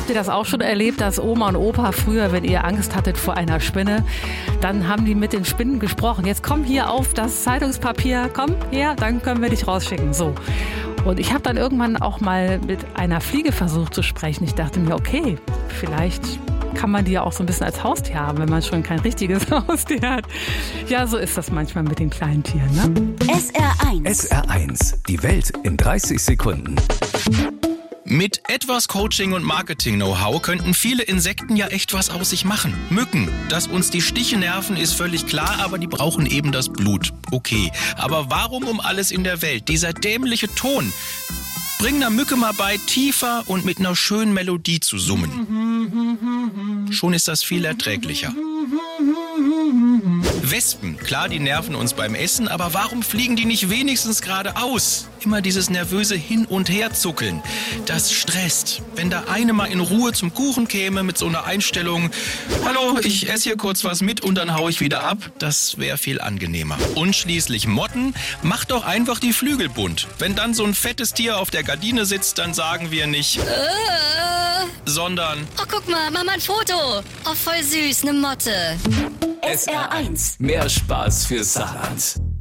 Habt ihr das auch schon erlebt, dass Oma und Opa früher, wenn ihr Angst hattet vor einer Spinne, dann haben die mit den Spinnen gesprochen. Jetzt komm hier auf das Zeitungspapier, komm her, dann können wir dich rausschicken. So. Und ich habe dann irgendwann auch mal mit einer Fliege versucht zu sprechen. Ich dachte mir, okay, vielleicht kann man die ja auch so ein bisschen als Haustier haben, wenn man schon kein richtiges Haustier hat. Ja, so ist das manchmal mit den kleinen Tieren, ne? SR1. SR1, die Welt in 30 Sekunden. Mit etwas Coaching und Marketing-Know-how könnten viele Insekten ja echt was aus sich machen. Mücken. Dass uns die Stiche nerven, ist völlig klar, aber die brauchen eben das Blut. Okay, aber warum um alles in der Welt dieser dämliche Ton? Bring einer Mücke mal bei, tiefer und mit einer schönen Melodie zu summen. Schon ist das viel erträglicher. Wespen, klar, die nerven uns beim Essen, aber warum fliegen die nicht wenigstens geradeaus? Immer dieses nervöse Hin- und Herzuckeln. Das stresst. Wenn da eine mal in Ruhe zum Kuchen käme mit so einer Einstellung, hallo, ich esse hier kurz was mit und dann hau ich wieder ab, das wäre viel angenehmer. Und schließlich Motten, macht doch einfach die Flügel bunt. Wenn dann so ein fettes Tier auf der Gardine sitzt, dann sagen wir nicht, sondern, Oh, guck mal, mach mal ein Foto. Oh, voll süß, eine Motte. SR1, mehr Spaß für Saarland.